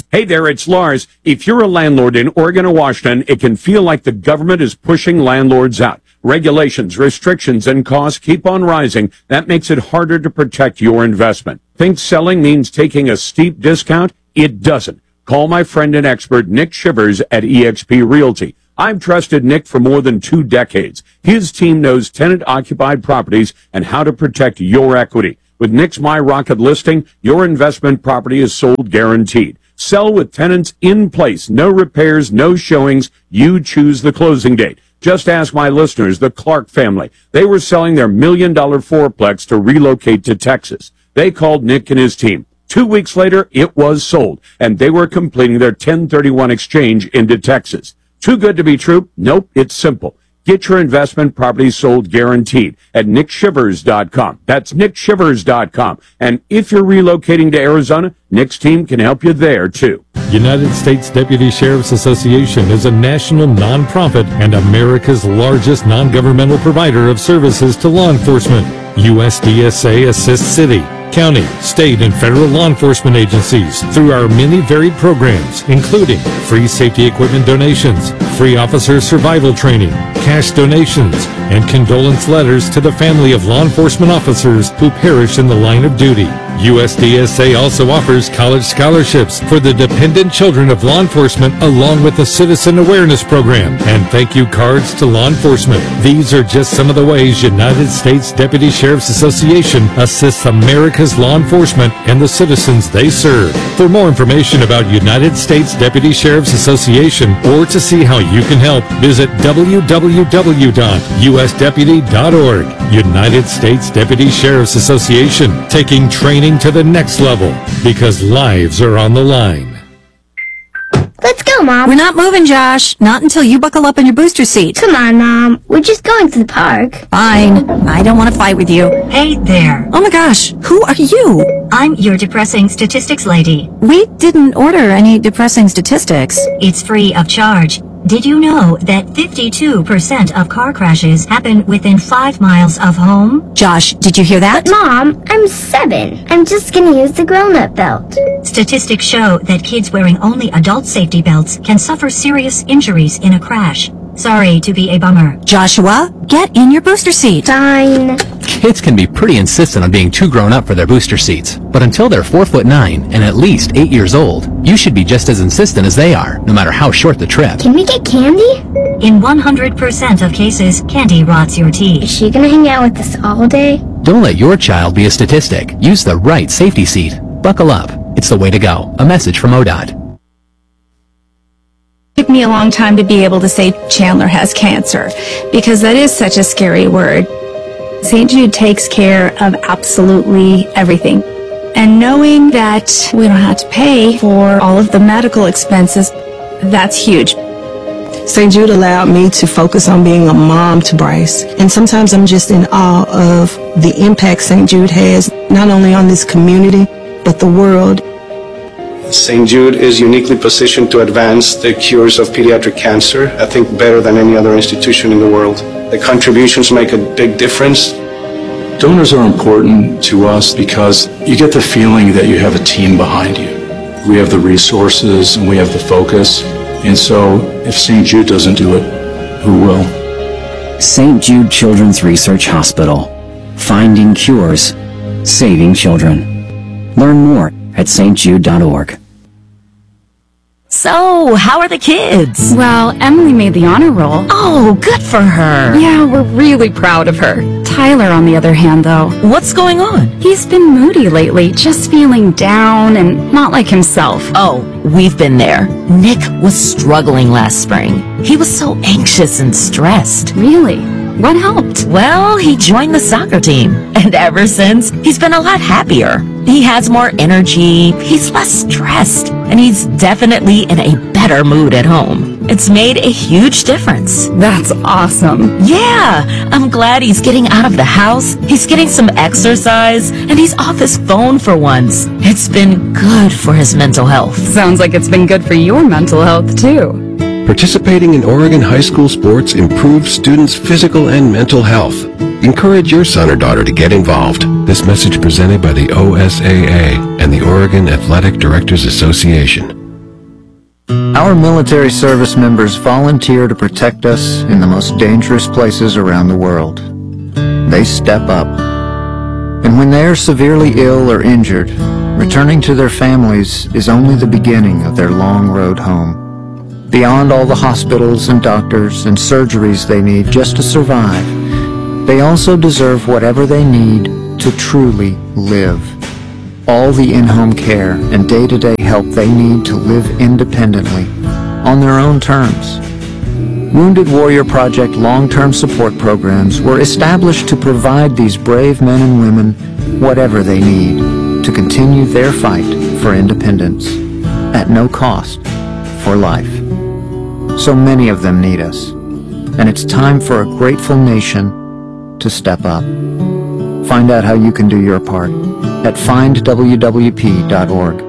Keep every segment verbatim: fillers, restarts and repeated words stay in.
Hey there, it's Lars. If you're a landlord in Oregon or Washington, it can feel like the government is pushing landlords out. Regulations, restrictions, and costs keep on rising. That makes it harder to protect your investment. Think selling means taking a steep discount? It doesn't. Call my friend and expert, Nick Shivers at eXp Realty. I've trusted Nick for more than two decades. His team knows tenant-occupied properties and how to protect your equity. With Nick's My Rocket listing, your investment property is sold guaranteed. Sell with tenants in place. No repairs, no showings. You choose the closing date. Just ask my listeners, the Clark family. They were selling their million-dollar fourplex to relocate to Texas. They called Nick and his team. Two weeks later, it was sold, and they were completing their ten thirty-one exchange into Texas. Too good to be true? Nope, it's simple. Get your investment property sold guaranteed at nick shivers dot com. That's nick shivers dot com. And if you're relocating to Arizona, Nick's team can help you there, too. United States Deputy Sheriff's Association is a national nonprofit and America's largest non-governmental provider of services to law enforcement. U S D S A assists city, county, state, and federal law enforcement agencies through our many varied programs, including free safety equipment donations, free officer survival training, cash donations, and condolence letters to the family of law enforcement officers who perish in the line of duty. U S D S A also offers college scholarships for the dependent children of law enforcement, along with a citizen awareness program and thank you cards to law enforcement. These are just some of the ways United States Deputy Sheriff's Association assists America's law enforcement and the citizens they serve. For more information about United States Deputy Sheriff's Association or to see how you can help, visit w w w dot u s deputy dot org. United States Deputy Sheriff's Association, taking training to the next level because lives are on the line. Let's go, Mom. We're not moving, Josh. Not until you buckle up in your booster seat. Come on, Mom. We're just going to the park. Fine. I don't want to fight with you. Hey there. Oh my gosh. Who are you? I'm your depressing statistics lady. We didn't order any depressing statistics. It's free of charge. Did you know that fifty-two percent of car crashes happen within five miles of home? Josh, did you hear that? But Mom, I'm seven. I'm just gonna use the grown-up belt. Statistics show that kids wearing only adult safety belts can suffer serious injuries in a crash. Sorry to be a bummer. Joshua, get in your booster seat. Fine. Kids can be pretty insistent on being too grown up for their booster seats, but until they're four foot nine and at least eight years old, you should be just as insistent as they are, no matter how short the trip. Can we get candy? In one hundred percent of cases, candy rots your Is teeth. she gonna hang out with us all day? Don't let your child be a statistic. Use the right safety seat. Buckle up. It's the way to go. A message from O D O T. It took me a long time to be able to say Chandler has cancer, because that is such a scary word. Saint Jude takes care of absolutely everything. And knowing that we don't have to pay for all of the medical expenses, that's huge. Saint Jude allowed me to focus on being a mom to Bryce. And sometimes I'm just in awe of the impact Saint Jude has, not only on this community, but the world. Saint Jude is uniquely positioned to advance the cures of pediatric cancer, I think better than any other institution in the world. The contributions make a big difference. Donors are important to us because you get the feeling that you have a team behind you. We have the resources and we have the focus, and so if Saint Jude doesn't do it, who will? Saint Jude Children's Research Hospital. Finding cures. Saving children. Learn more at s t jude dot org. So, how are the kids? Well, Emily made the honor roll. Oh, good for her. Yeah, we're really proud of her. Tyler, on the other hand, though, What's going on? he's been moody lately, just feeling down and not like himself. Oh, we've been there. Nick was struggling last spring. He was so anxious and stressed. Really? What helped? Well, he joined the soccer team, and ever since, he's been a lot happier. He has more energy, he's less stressed, and he's definitely in a better mood at home. It's made a huge difference. That's awesome. Yeah, I'm glad he's getting out of the house, he's getting some exercise, and he's off his phone for once. It's been good for his mental health. Sounds like it's been good for your mental health, too. Participating in Oregon high school sports improves students' physical and mental health. Encourage your son or daughter to get involved. This message presented by the O S A A and the Oregon Athletic Directors Association. Our military service members volunteer to protect us in the most dangerous places around the world. They step up. And when they are severely ill or injured, returning to their families is only the beginning of their long road home. Beyond all the hospitals and doctors and surgeries they need just to survive, they also deserve whatever they need to truly live. All the in-home care and day-to-day help they need to live independently, on their own terms. Wounded Warrior Project long-term support programs were established to provide these brave men and women whatever they need to continue their fight for independence, at no cost, for life. So many of them need us, and it's time for a grateful nation to step up. Find out how you can do your part at find w w p dot org.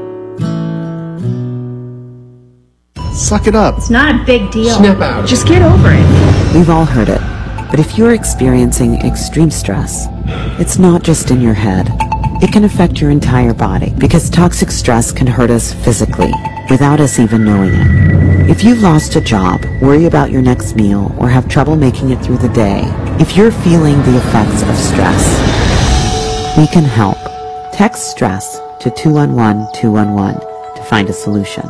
Suck it up. It's not a big deal. Snap out. Just get over it. We've all heard it. But if you're experiencing extreme stress, it's not just in your head. It can affect your entire body because toxic stress can hurt us physically without us even knowing it. If you've lost a job, worry about your next meal, or have trouble making it through the day, if you're feeling the effects of stress, we can help. Text STRESS to two one one two one one to find a solution.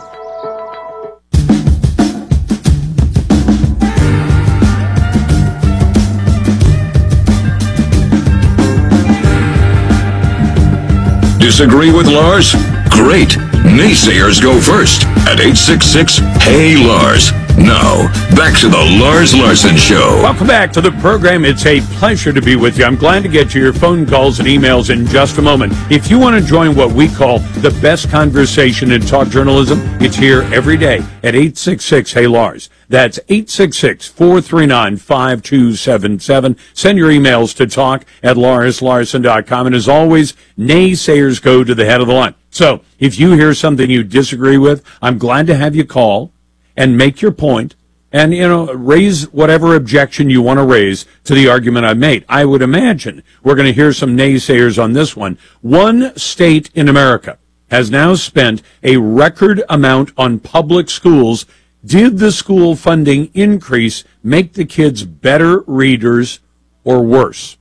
Disagree with Lars? Great. Naysayers go first at eight six six, hey Lars. Now, back to the Lars Larson Show. Welcome back to the program. It's a pleasure to be with you. I'm glad to get to your phone calls and emails in just a moment. If you want to join what we call the best conversation in talk journalism, it's here every day at eight six six, hey Lars. That's eight six six, four three nine, five two seven seven. Send your emails to talk at lars larson dot com. And as always, naysayers go to the head of the line. So if you hear something you disagree with, I'm glad to have you call and make your point and, you know, raise whatever objection you want to raise to the argument I made. I would imagine we're going to hear some naysayers on this one. One state in America has now spent a record amount on public schools. Did the school funding increase make the kids better readers or worse?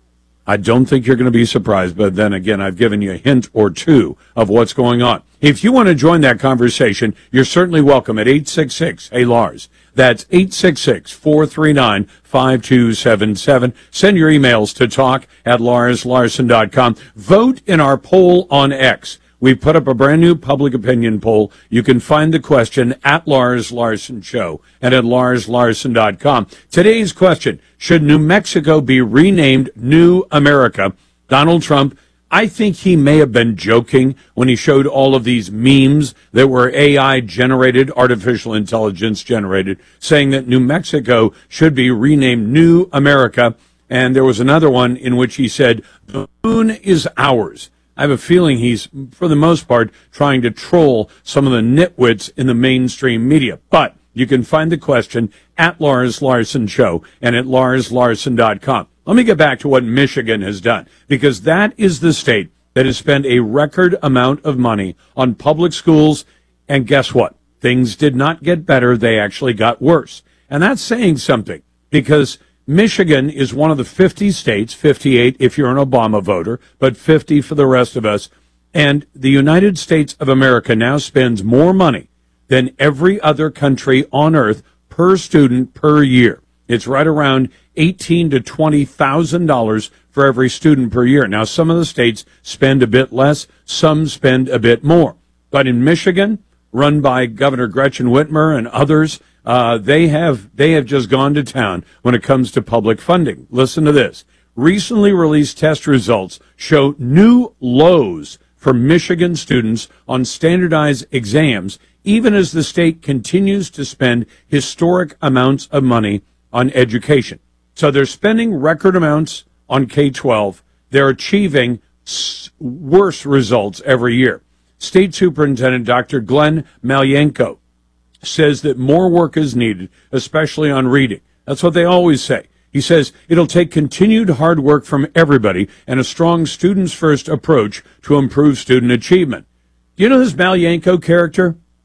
I don't think you're going to be surprised, but then again, I've given you a hint or two of what's going on. If you want to join that conversation, you're certainly welcome at eight six six, hey Lars. That's eight six six, four three nine, five two seven seven. Send your emails to talk at lars larson dot com. Vote in our poll on X. We put up a brand new public opinion poll. You can find the question at Lars Larson Show and at lars larson dot com. Today's question, should New Mexico be renamed New America? Donald Trump, I think he may have been joking when he showed all of these memes that were A I generated, artificial intelligence generated, saying that New Mexico should be renamed New America. And there was another one in which he said, the moon is ours. I have a feeling he's, for the most part, trying to troll some of the nitwits in the mainstream media. But you can find the question at Lars Larson Show and at lars larson dot com. Let me get back to what Michigan has done, because that is the state that has spent a record amount of money on public schools. And guess what? Things did not get better. They actually got worse. And that's saying something, because Michigan is one of the fifty states, fifty-eight if you're an Obama voter, but fifty for the rest of us. And the United States of America now spends more money than every other country on earth per student per year. It's right around eighteen to twenty thousand dollars for every student per year. Now, some of the states spend a bit less, some spend a bit more. But in Michigan, run by Governor Gretchen Whitmer and others, Uh, they have they have just gone to town when it comes to public funding. Listen to this. Recently released test results show new lows for Michigan students on standardized exams, even as the state continues to spend historic amounts of money on education. So they're spending record amounts on K twelve. They're achieving s- worse results every year. State Superintendent Doctor Glenn Malyenko says that more work is needed, especially on reading. That's what they always say. He says it'll take continued hard work from everybody and a strong students-first approach to improve student achievement. Do you know this Malyenko character?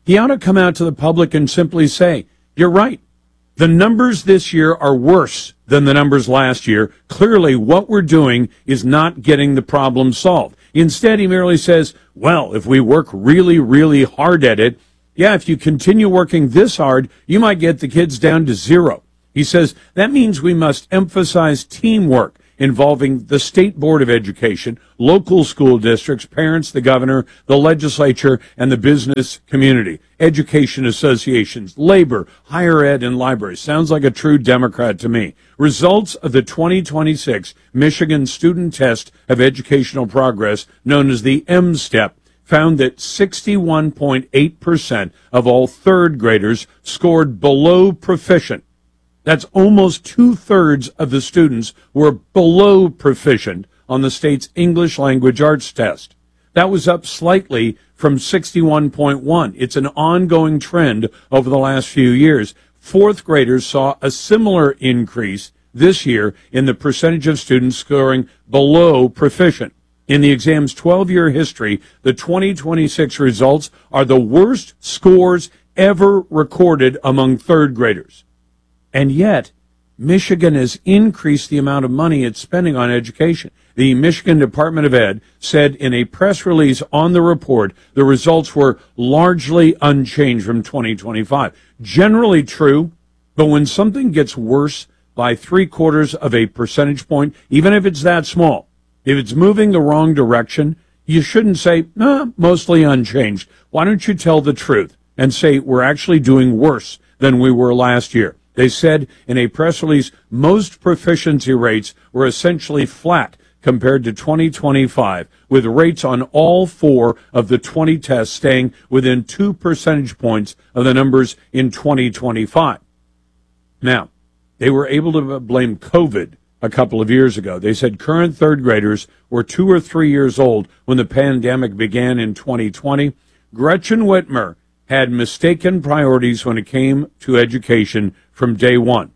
He ought to come out to the public and simply say, you're right. The numbers this year are worse than the numbers last year. Clearly, what we're doing is not getting the problem solved. Instead, he merely says, well, if we work really, really hard at it, yeah, if you continue working this hard, you might get the kids down to zero. He says that means we must emphasize teamwork involving the State Board of Education, local school districts, parents, the governor, the legislature, and the business community, education associations, labor, higher ed, and libraries. Sounds like a true Democrat to me. Results of the twenty twenty-six Michigan Student Test of Educational Progress, known as the M STEP, found that sixty-one point eight percent of all third graders scored below proficient. That's almost two-thirds of the students were below proficient on the state's English language arts test. That was up slightly from sixty-one point one. It's an ongoing trend over the last few years. Fourth graders saw a similar increase this year in the percentage of students scoring below proficient. In the exam's twelve-year history, the twenty twenty-six results are the worst scores ever recorded among third graders. And yet, Michigan has increased the amount of money it's spending on education. The Michigan Department of Ed said in a press release on the report the results were largely unchanged from twenty twenty-five. Generally true, but when something gets worse by three quarters of a percentage point, even if it's that small, if it's moving the wrong direction, you shouldn't say, nah, mostly unchanged. Why don't you tell the truth and say we're actually doing worse than we were last year? They said in a press release most proficiency rates were essentially flat compared to twenty twenty-five, with rates on all four of the twenty tests staying within two percentage points of the numbers in twenty twenty-five. Now, they were able to blame COVID a couple of years ago. They said current third graders were two or three years old when the pandemic began in twenty twenty. Gretchen Whitmer had mistaken priorities when it came to education from day one.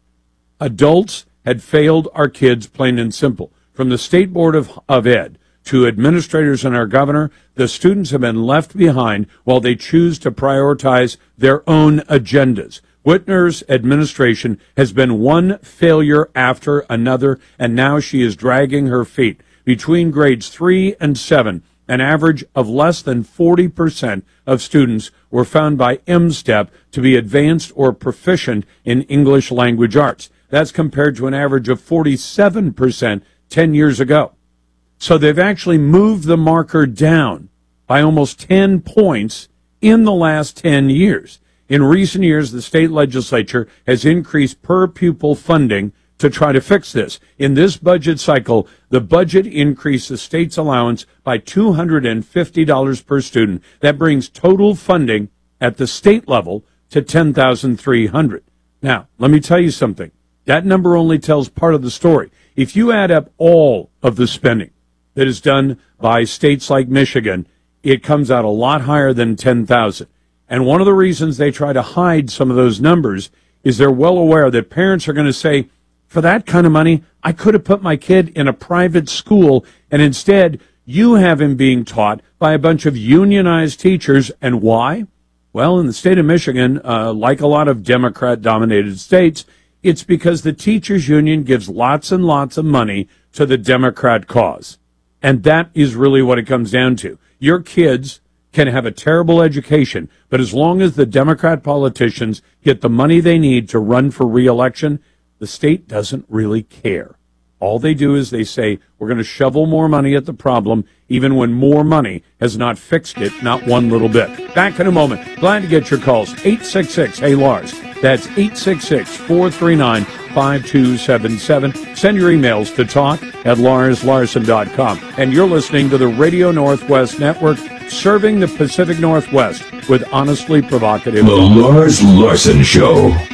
Adults had failed our kids, plain and simple. From the State Board of, of Ed to administrators and our governor, the students have been left behind while they choose to prioritize their own agendas. Whitmer's administration has been one failure after another, and now she is dragging her feet. Between grades three and seven, an average of less than forty percent of students were found by M STEP to be advanced or proficient in English language arts. That's compared to an average of forty-seven percent ten years ago. So they've actually moved the marker down by almost ten points in the last ten years. In recent years, the state legislature has increased per pupil funding to try to fix this. In this budget cycle, the budget increased the state's allowance by two hundred fifty dollars per student. That brings total funding at the state level to ten thousand three hundred dollars. Now, let me tell you something. That number only tells part of the story. If you add up all of the spending that is done by states like Michigan, it comes out a lot higher than ten thousand dollars. And one of the reasons they try to hide some of those numbers is they're well aware that parents are going to say, for that kind of money, I could have put my kid in a private school, and instead you have him being taught by a bunch of unionized teachers. And why? Well, in the state of Michigan, uh, like a lot of Democrat-dominated states, it's because the teachers union gives lots and lots of money to the Democrat cause. And that is really what it comes down to. Your kids can have a terrible education, but as long as the Democrat politicians get the money they need to run for re-election, the state doesn't really care. All they do is they say, we're going to shovel more money at the problem, even when more money has not fixed it, not one little bit. Back in a moment. Glad to get your calls. eight six six, hey Lars. That's eight six six, four three nine, five two seven seven. Send your emails to talk at lars larson dot com. And you're listening to the Radio Northwest Network, serving the Pacific Northwest with honestly provocative... The Lars Larson Show.